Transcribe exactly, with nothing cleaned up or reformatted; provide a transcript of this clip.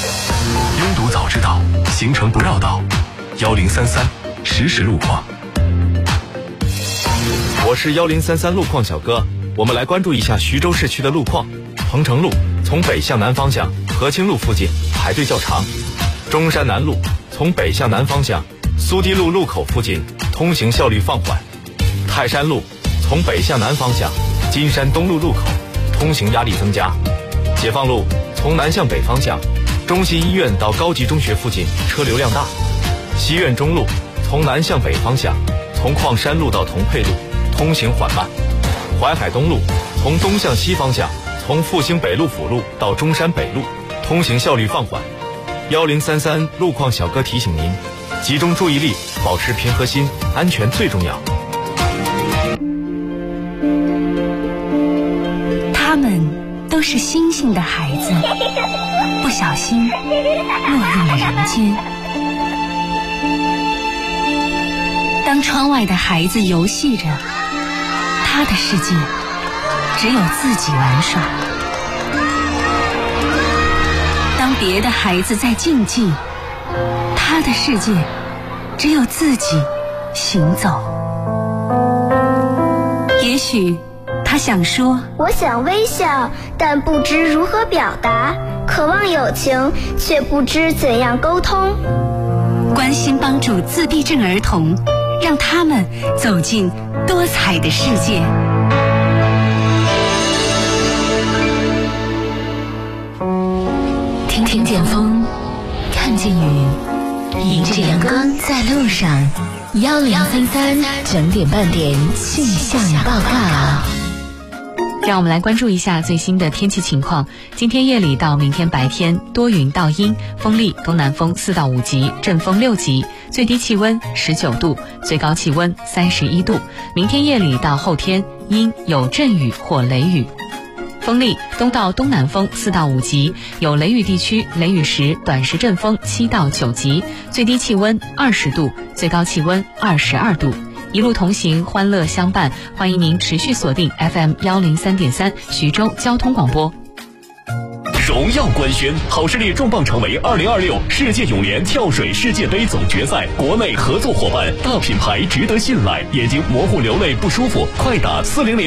拥堵早知道，行程不绕道。幺零三三实时路况。 我是幺零三三路况小哥，我们来关注一下徐州市区的路况。鹏城路从北向南方向和清路附近排队较长，中山南路从北向南方向苏堤路路口附近通行效率放缓，泰山路从北向南方向金山东路路口通行压力增加，解放路从南向北方向中心医院到高级中学附近车流量大，西苑中路从南向北方向从矿山路到同沛路通行缓慢，淮海东路从东向西方向从复兴北路辅路到中山北路通行效率放缓。幺零三三路况小哥提醒您，集中注意力，保持平和心，安全最重要。 他们都是星星的孩子，不小心落入了人间。当窗外的孩子游戏着，他的世界只有自己玩耍；当别的孩子在竞技，他的世界只有自己行走。也许他想说， 我想微笑，但不知如何表达；渴望友情，却不知怎样沟通。 关心帮助自闭症儿童，让他们走进多彩的世界。听听见风，看见雨，迎着阳光在路上。幺零三三整点半点气象报告。 让我们来关注一下最新的天气情况。今天夜里到明天白天多云到阴，风力东南风四到五级，阵风六级，最低气温十九度，最高气温三十一度。明天夜里到后天阴，有阵雨或雷雨。风力东到东南风四到五级，有雷雨地区雷雨时短时阵风七到九级，最低气温二十度，最高气温二十二度。一路同行，欢乐相伴，欢迎您持续锁定 F M 幺零三点三徐州交通广播。 荣耀官宣，好视力重磅成为二零二六世界泳联跳水世界杯总决赛国内合作伙伴，大品牌值得信赖，眼睛模糊流泪不舒服，快打四零零